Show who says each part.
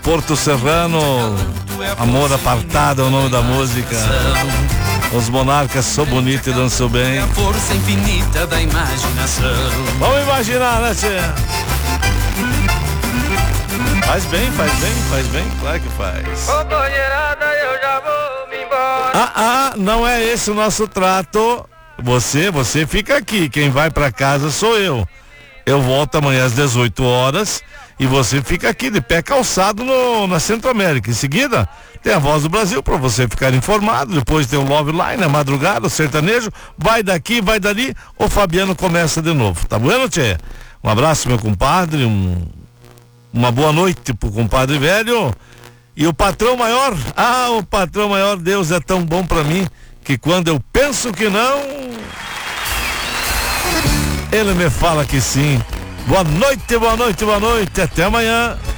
Speaker 1: Porto Serrano, Amor Apartado é o nome da música. Os Monarcas, Sou Bonito e Danço Bem.
Speaker 2: A força infinita da imaginação.
Speaker 1: Vamos imaginar, né, tchê? Faz bem, claro que faz.
Speaker 2: Companheirada, eu já vou me embora.
Speaker 1: Não é esse o nosso trato. Você fica aqui, quem vai pra casa sou eu. Eu volto amanhã às 18 horas e você fica aqui de pé calçado na Centro América. Em seguida, tem a Voz do Brasil para você ficar informado. Depois tem o Love Line, a madrugada, o sertanejo. Vai daqui, vai dali. O Fabiano começa de novo. Tá bueno, tchê? Um abraço, meu compadre. Uma boa noite pro compadre velho. E o patrão maior? O patrão maior, Deus é tão bom pra mim que quando eu penso que não, ele me fala que sim. Boa noite, boa noite, boa noite. Até amanhã.